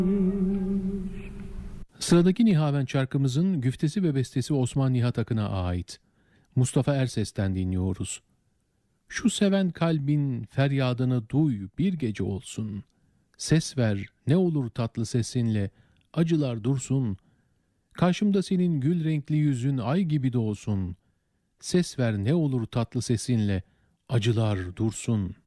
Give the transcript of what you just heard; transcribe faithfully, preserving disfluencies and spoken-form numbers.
Sıradaki Nihavent şarkımızın güftesi ve bestesi Osman Nihat Akın'a ait. Mustafa Erses'ten dinliyoruz. Şu seven kalbin feryadını duy bir gece olsun. Ses ver ne olur tatlı sesinle, acılar dursun. Karşımda senin gül renkli yüzün ay gibi doğsun. Ses ver ne olur tatlı sesinle, acılar dursun.